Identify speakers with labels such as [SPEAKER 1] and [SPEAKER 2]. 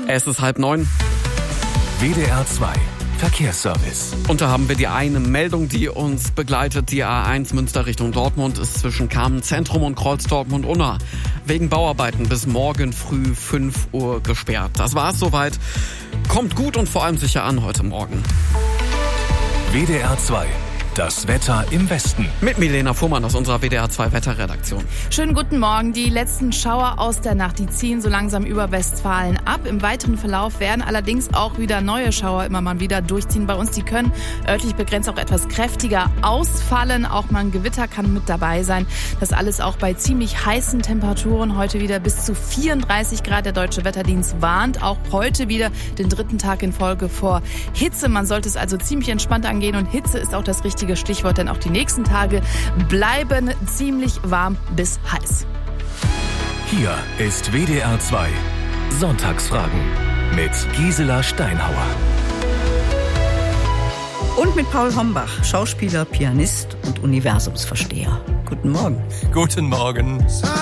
[SPEAKER 1] Es ist 8:30.
[SPEAKER 2] WDR 2 Verkehrsservice.
[SPEAKER 1] Und da haben wir die eine Meldung, die uns begleitet. Die A1 Münster Richtung Dortmund ist zwischen Kamen Zentrum und Kreuz Dortmund-Unna wegen Bauarbeiten bis morgen früh 5 Uhr gesperrt. Das war's soweit. Kommt gut und vor allem sicher an heute Morgen.
[SPEAKER 2] WDR 2. Das Wetter im Westen.
[SPEAKER 1] Mit Milena Fuhrmann aus unserer WDR 2 Wetterredaktion.
[SPEAKER 3] Schönen guten Morgen. Die letzten Schauer aus der Nacht, die ziehen so langsam über Westfalen ab. Im weiteren Verlauf werden allerdings auch wieder neue Schauer immer mal wieder durchziehen bei uns. Die können örtlich begrenzt auch etwas kräftiger ausfallen. Auch mal ein Gewitter kann mit dabei sein. Das alles auch bei ziemlich heißen Temperaturen. Heute wieder bis zu 34 Grad. Der Deutsche Wetterdienst warnt auch heute wieder den 3. Tag in Folge vor Hitze. Man sollte es also ziemlich entspannt angehen und Hitze ist auch das richtige Stichwort, denn auch die nächsten Tage bleiben ziemlich warm bis heiß.
[SPEAKER 2] Hier ist WDR 2 Sonntagsfragen mit Gisela Steinhauer.
[SPEAKER 4] Und mit Paul Hombach, Schauspieler, Pianist und Universumsversteher. Guten Morgen.
[SPEAKER 5] Guten Morgen.